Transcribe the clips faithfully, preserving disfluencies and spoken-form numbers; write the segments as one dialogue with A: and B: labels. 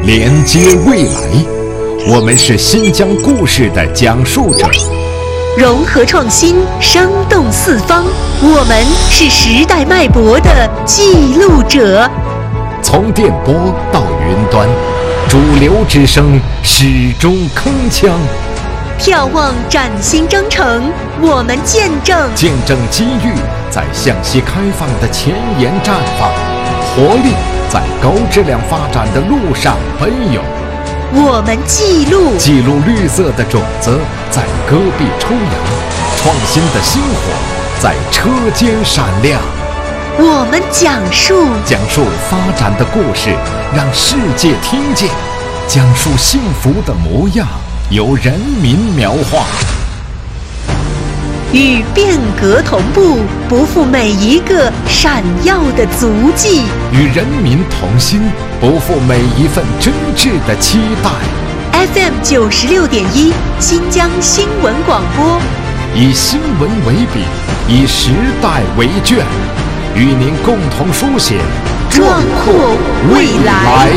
A: 连接未来，我们是新疆故事的讲述者，
B: 融合创新，生动四方，我们是时代脉搏的记录者。
A: 从电波到云端，主流之声始终铿锵。
B: 眺望崭新征程，我们见证
A: 见证机遇在向西开放的前沿绽放，活力在高质量发展的路上奔涌。
B: 我们记录
A: 记录绿色的种子在戈壁抽芽，创新的星火在车间闪亮。
B: 我们讲述
A: 讲述发展的故事，让世界听见；讲述幸福的模样，由人民描画。
B: 与变革同步，不负每一个闪耀的足迹；
A: 与人民同心，不负每一份真挚的期待。
B: F M 九十六点一，新疆新闻广播，
A: 以新闻为笔，以时代为卷，与您共同书写
B: 壮阔未来。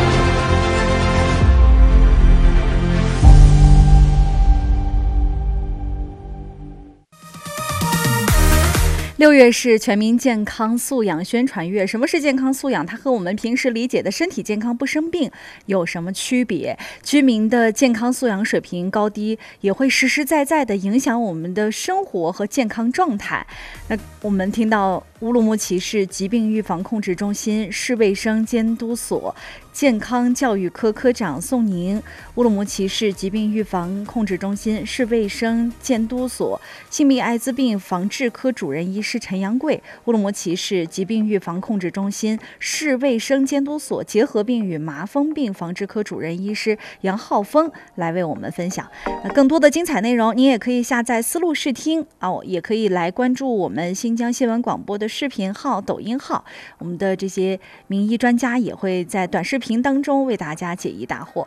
C: 六月是全民健康素养宣传月。什么是健康素养？它和我们平时理解的身体健康不生病有什么区别？居民的健康素养水平高低也会实实在在地影响我们的生活和健康状态。那我们听到乌鲁木齐市疾病预防控制中心市卫生监督所健康教育科科长宋宁，乌鲁木齐市疾病预防控制中心市卫生监督所性病艾滋病防治科主任医师陈阳贵，乌鲁木齐市疾病预防控制中心市卫生监督所结核病与麻风病防治科主任医师杨浩峰来为我们分享。那更多的精彩内容，您也可以下载思路视听哦，也可以来关注我们新疆新闻广播的视频号、抖音号，我们的这些名医专家也会在短视频当中为大家解疑答惑。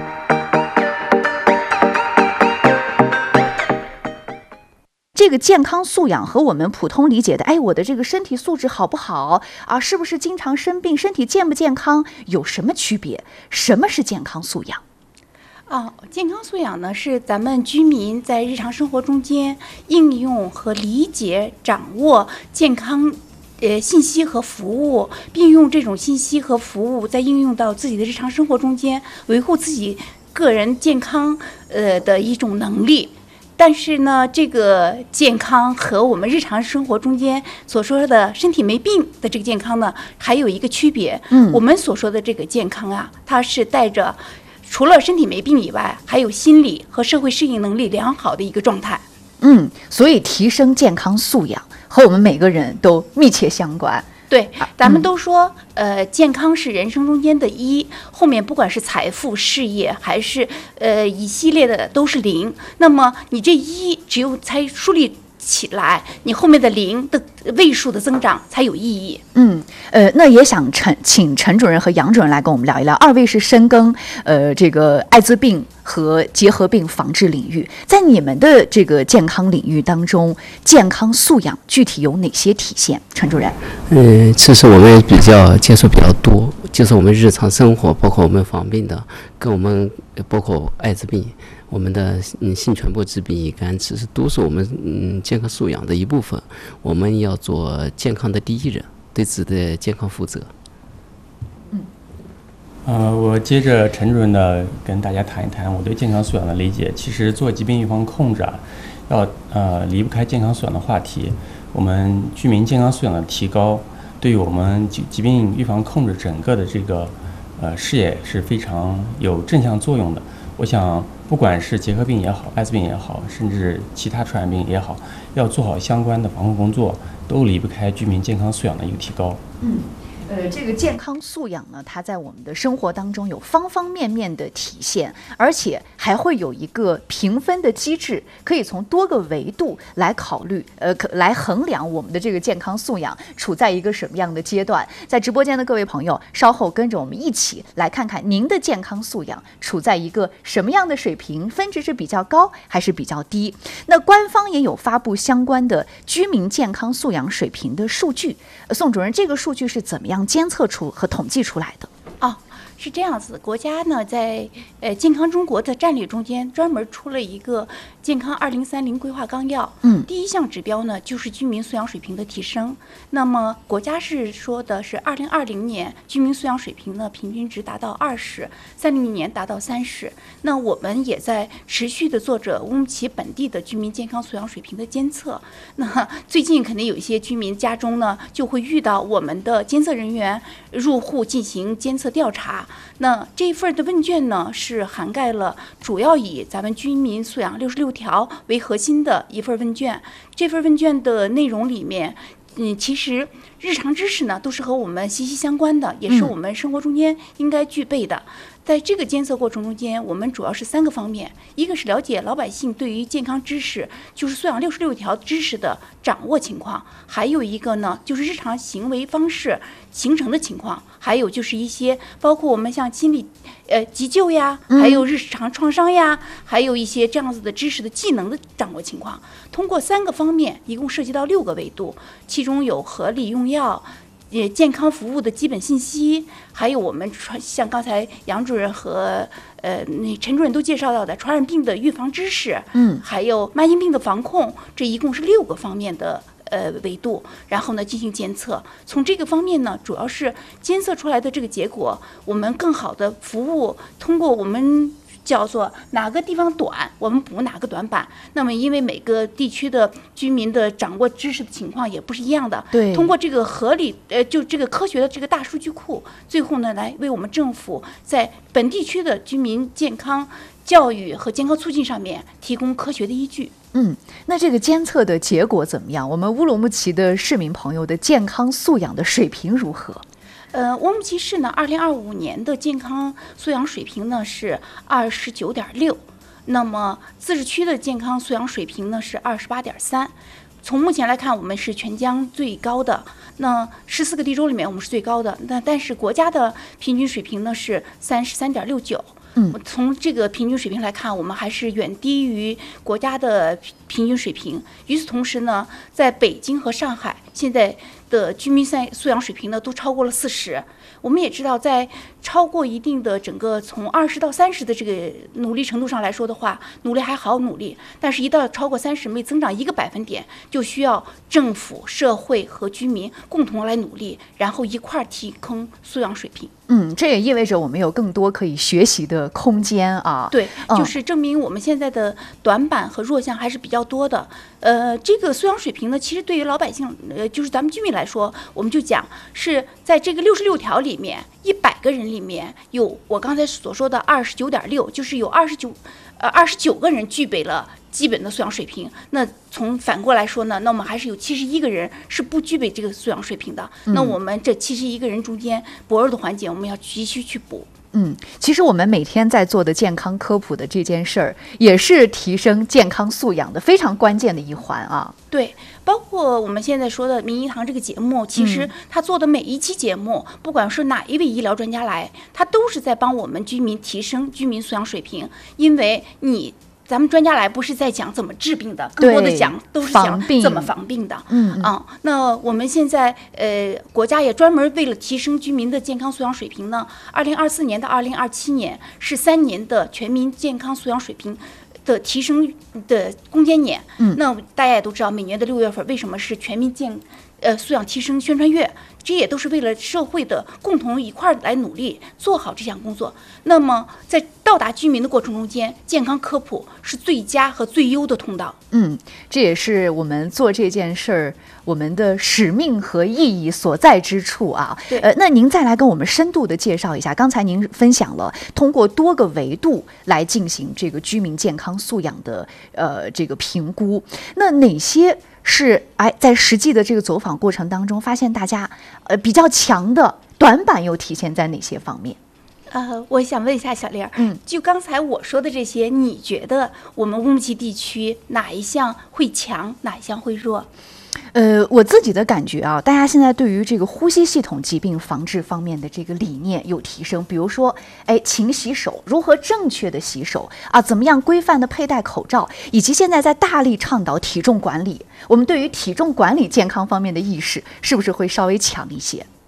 D: 这个健康素养和我们普通理解的，哎，我的这个身体素质好不好啊？是不是经常生病？身体健不健康？有什么区别？什么是健康素养？
E: 哦，健康素养呢，是咱们居民在日常生活中间应用和理解、掌握健康呃信息和服务，并用这种信息和服务再应用到自己的日常生活中间，维护自己个人健康呃的一种能力。但是呢，这个健康和我们日常生活中间所说的身体没病的这个健康呢，还有一个区别。嗯，我们所说的这个健康啊，它是带着除了身体没病以外，还有心理和社会适应能力良好的一个状态。
D: 嗯，所以提升健康素养和我们每个人都密切相关。
E: 对，咱们都说，嗯、呃，健康是人生中间的一，后面不管是财富、事业，还是呃一系列的都是零。那么你这一只有才树立起来，你后面的零的位数的增长才有意义。
D: 嗯，呃，那也想陈请陈主任和杨主任来跟我们聊一聊。二位是深耕呃这个艾滋病和结核病防治领域，在你们的这个健康领域当中，健康素养具体有哪些体现？陈主任。
F: 嗯，其实我们比较接触比较多，就是我们日常生活，包括我们防病的，跟我们包括艾滋病。我们的嗯性传播致病乙肝，其实都是我们嗯健康素养的一部分。我们要做健康的第一人，对自己的健康负责。
G: 嗯，呃，我接着陈主任呢跟大家谈一谈我对健康素养的理解。其实做疾病预防控制啊，要呃离不开健康素养的话题。我们居民健康素养的提高，对于我们疾疾病预防控制整个的这个呃事业是非常有正向作用的。我想，不管是结核病也好，艾滋病也好，甚至其他传染病也好，要做好相关的防控工作，都离不开居民健康素养的一个提高。
D: 嗯。呃，这个健康素养呢，它在我们的生活当中有方方面面的体现，而且还会有一个评分的机制，可以从多个维度来考虑，呃，可来衡量我们的这个健康素养处在一个什么样的阶段。在直播间的各位朋友，稍后跟着我们一起来看看您的健康素养处在一个什么样的水平，分值是比较高还是比较低。那官方也有发布相关的居民健康素养水平的数据。呃、宋主任，这个数据是怎么样监测出和统计出来的？
E: 哦， 是这样子，国家呢在呃健康中国的战略中间专门出了一个健康二零三零规划纲要。
D: 嗯，
E: 第一项指标呢就是居民素养水平的提升。那么国家是说的是二零二零年居民素养水平呢平均值达到二十，三零年达到三十。那我们也在持续的做着乌鲁木齐本地的居民健康素养水平的监测。那最近肯定有一些居民家中呢就会遇到我们的监测人员入户进行监测调查。那这一份的问卷呢是涵盖了主要以咱们居民素养六十六条为核心的一份问卷。这份问卷的内容里面，嗯，其实日常知识呢都是和我们息息相关的，也是我们生活中间应该具备的。在这个监测过程中间，我们主要是三个方面，一个是了解老百姓对于健康知识，就是素养六十六条知识的掌握情况；还有一个呢，就是日常行为方式形成的情况；还有就是一些包括我们像心理呃急救呀，还有日常创伤呀，还有一些这样子的知识的技能的掌握情况。通过三个方面，一共涉及到六个维度，其中有合理用药。也健康服务的基本信息，还有我们传像刚才杨主任和呃那陈主任都介绍到的传染病的预防知识，
D: 嗯，
E: 还有慢性病的防控，这一共是六个方面的呃维度，然后呢进行监测。从这个方面呢，主要是监测出来的这个结果，我们更好的服务，通过我们。叫做哪个地方短，我们补哪个短板。那么，因为每个地区的居民的掌握知识的情况也不是一样的，
D: 对，
E: 通过这个合理，呃，就这个科学的这个大数据库，最后呢，来为我们政府在本地区的居民健康教育和健康促进上面提供科学的依据。
D: 嗯，那这个监测的结果怎么样？我们乌鲁木齐的市民朋友的健康素养的水平如何？
E: 呃，乌鲁木齐市呢，二零二五年的健康素养水平呢是二十九点六，那么自治区的健康素养水平呢是二十八点三。从目前来看，我们是全疆最高的。那十四个地州里面，我们是最高的。那但是国家的平均水平呢是三十三点六九。
D: 嗯，
E: 从这个平均水平来看，我们还是远低于国家的平均水平。与此同时呢，在北京和上海，现在的居民素养水平呢都超过了四十。我们也知道，在超过一定的整个从二十到三十的这个努力程度上来说的话，努力还好努力，但是一到超过三十，每增长一个百分点，就需要政府、社会和居民共同来努力，然后一块儿提升素养水平。
D: 嗯，这也意味着我们有更多可以学习的空间啊。
E: 对，
D: 嗯、
E: 就是证明我们现在的短板和弱项还是比较多的。呃，这个素养水平呢，其实对于老百姓，呃，就是咱们居民来说，我们就讲是在这个六十六条里面，一百个人里面有我刚才所说的二十九点六，就是有二十九，呃，二十九个人具备了基本的素养水平。那从反过来说呢，那我们还是有七十一个人是不具备这个素养水平的。
D: 嗯、
E: 那我们这七十一个人中间薄弱的环节，我们要急需去补。
D: 嗯，其实我们每天在做的健康科普的这件事儿，也是提升健康素养的非常关键的一环啊。
E: 对，包括我们现在说的名医堂这个节目，其实他做的每一期节目，嗯、不管是哪一位医疗专家来，他都是在帮我们居民提升居民素养水平，因为你。咱们专家来不是在讲怎么治病的，更多的讲都是讲怎么防病的。
D: 嗯
E: 啊，那我们现在呃，国家也专门为了提升居民的健康素养水平呢，二零二四年到二零二七年是三年的全民健康素养水平的提升的攻坚年。
D: 嗯，
E: 那大家也都知道，每年的六月份为什么是全民健呃素养提升宣传月？这也都是为了社会的共同一块来努力做好这项工作。那么在到达居民的过程中间，健康科普是最佳和最优的通道。
D: 嗯，这也是我们做这件事儿我们的使命和意义所在之处啊。
E: 对，
D: 呃，那您再来跟我们深度的介绍一下，刚才您分享了通过多个维度来进行这个居民健康素养的呃这个评估，那哪些是哎在实际的这个走访过程当中发现大家呃比较强的短板又体现在哪些方面？
E: 呃，我想问一下小丽儿，
D: 嗯，
E: 就刚才我说的这些，你觉得我们乌鲁木齐地区哪一项会强，哪一项会弱？
D: 呃，我自己的感觉啊，大家现在对于这个呼吸系统疾病防治方面的这个理念有提升，比如说，哎，勤洗手，如何正确的洗手啊，怎么样规范的佩戴口罩，以及现在在大力倡导体重管理，我们对于体重管理健康方面的意识是不是会稍微强一些？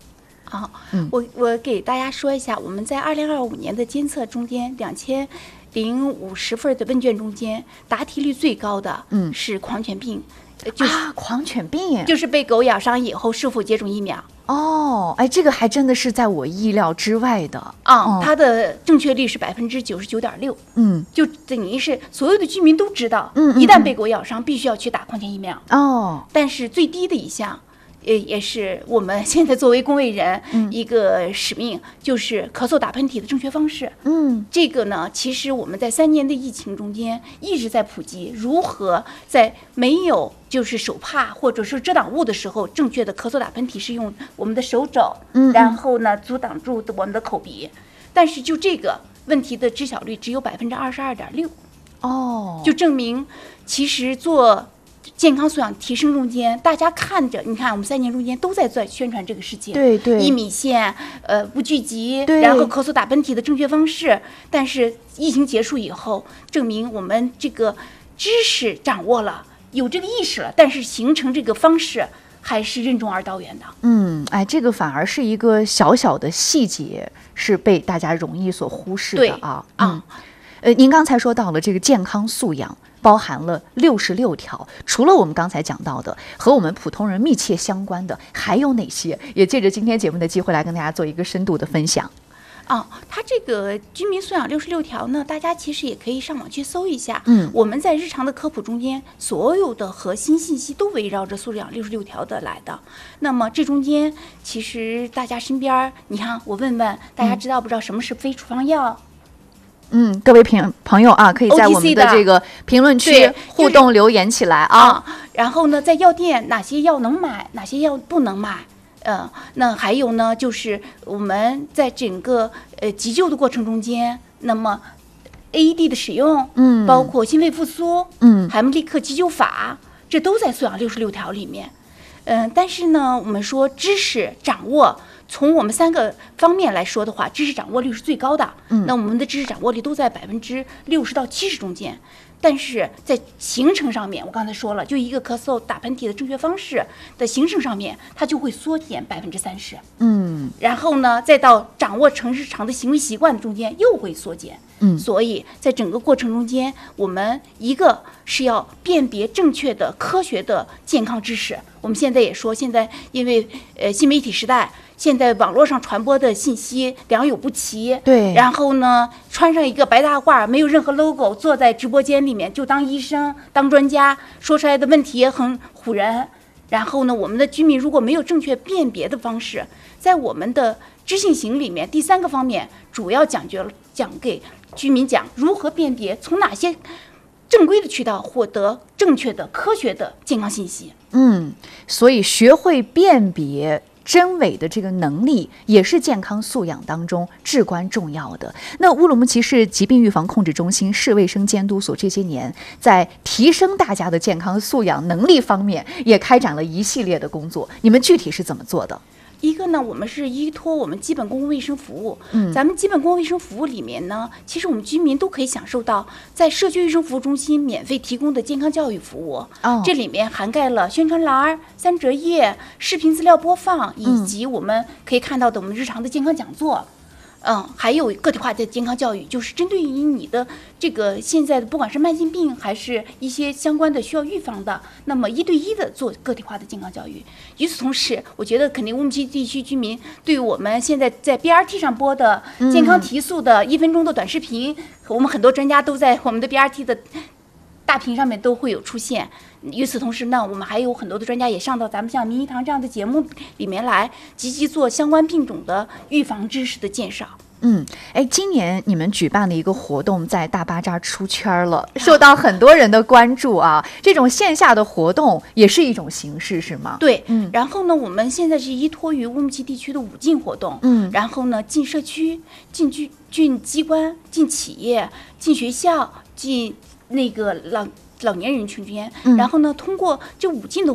E: 啊，
D: 嗯
E: 我我给大家说一下，我们在二零二五年的监测中间，两千零五十份的问卷中间，答题率最高的，
D: 嗯
E: 是狂犬病，呃就是、
D: 啊，狂犬病
E: 就是被狗咬伤以后是否接种疫苗。
D: 哦，哎，这个还真的是在我意料之外的
E: 啊、
D: 哦
E: 它的正确率是百分之九十九点六，
D: 嗯，
E: 就等于是所有的居民都知道，
D: 嗯嗯
E: 一旦被狗咬伤，必须要去打狂犬疫苗。
D: 哦，
E: 但是最低的一项，呃，也是我们现在作为公卫人一个使命，就是咳嗽打喷嚏的正确方式。
D: 嗯
E: 这个呢，其实我们在三年的疫情中间一直在普及如何在没有就是手帕或者是遮挡物的时候，正确的咳嗽打喷嚏是用我们的手肘，
D: 嗯嗯
E: 然后呢阻挡住我们的口鼻。但是就这个问题的知晓率只有百分之二十二点六，
D: 哦，
E: 就证明其实做健康素养提升中间，大家看着，你看我们三年中间都在做宣传这个事情，
D: 对对
E: 一米线，呃，不聚集，
D: 对
E: 然后咳嗽打喷嚏的正确方式。但是疫情结束以后，证明我们这个知识掌握了，有这个意识了，但是形成这个方式还是任重而道远的。
D: 嗯，哎，这个反而是一个小小的细节，是被大家容易所忽视
E: 对
D: 的啊。
E: 啊
D: 嗯，呃，您刚才说到了这个健康素养。包含了六十六条，除了我们刚才讲到的和我们普通人密切相关的，还有哪些？也借着今天节目的机会来跟大家做一个深度的分享。
E: 啊，它这个居民素养六十六条呢，大家其实也可以上网去搜一下。
D: 嗯
E: 我们在日常的科普中间，所有的核心信息都围绕着素养六十六条的来的。那么这中间，其实大家身边儿，你看，我问问大家知道不知道什么是非处方药？
D: 嗯，各位朋朋友啊，可以在我们
E: O T C 的
D: 的这个评论区
E: 对
D: 互动留言起来啊。
E: 啊，然后呢，在药店哪些药能买，哪些药不能买？呃，那还有呢，就是我们在整个呃急救的过程中间，那么 A E D 的使用，
D: 嗯
E: 包括心肺复苏，
D: 嗯
E: 海默利克急救法，这都在素养六十六条里面。嗯、但是呢，我们说知识掌握，从我们三个方面来说的话，知识掌握率是最高的。
D: 嗯
E: 那我们的知识掌握率都在百分之六十到七十中间。但是在形成上面，我刚才说了，就一个咳嗽打喷嚏的正确方式的形成上面，它就会缩减百分之三十。
D: 嗯
E: 然后呢，再到掌握成日常的行为习惯中间又会缩减。
D: 嗯
E: 所以在整个过程中间，我们一个是要辨别正确的、科学的健康知识。我们现在也说，现在因为呃新媒体时代，现在网络上传播的信息良莠不齐。
D: 对
E: 然后呢，穿上一个白大褂，没有任何 logo，坐在直播间里面就当医生、当专家，说出来的问题也很唬人。然后呢，我们的居民如果没有正确辨别的方式，在我们的知性型里面，第三个方面主要讲究讲给居民讲如何辨别，从哪些正规的渠道获得正确的、科学的健康信息。
D: 嗯，所以学会辨别真伪的这个能力，也是健康素养当中至关重要的。那乌鲁木齐市疾病预防控制中心市卫生监督所这些年在提升大家的健康素养能力方面，也开展了一系列的工作。你们具体是怎么做的？
E: 一个呢，我们是依托我们基本公共卫生服务，
D: 嗯
E: 咱们基本公共卫生服务里面呢，其实我们居民都可以享受到在社区卫生服务中心免费提供的健康教育服务。
D: 哦
E: 这里面涵盖了宣传栏、三折页、视频资料播放，以及我们可以看到的我们日常的健康讲座。嗯，还有个体化的健康教育，就是针对于你的这个现在的不管是慢性病还是一些相关的需要预防的，那么一对一的做个体化的健康教育。与此同时，我觉得肯定乌鲁木齐地区居民对我们现在在 B R T 上播的健康提速的一分钟的短视频，我们很多专家都在我们的 B R T 的大屏上面都会有出现。与此同时呢，我们还有很多的专家也上到咱们像名医堂这样的节目里面来，积极做相关病种的预防知识的介绍。
D: 嗯，哎，今年你们举办的一个活动在大巴扎出圈了，受到很多人的关注啊。这种线下的活动也是一种形式，是吗？
E: 对，
D: 嗯
E: 然后呢，我们现在是依托于乌鲁木齐地区的五进活动，
D: 嗯
E: 然后呢，进社区、进居、进机关、进企业、进学校、进那个老老年人群间，
D: 嗯
E: 然后呢，通过这五进的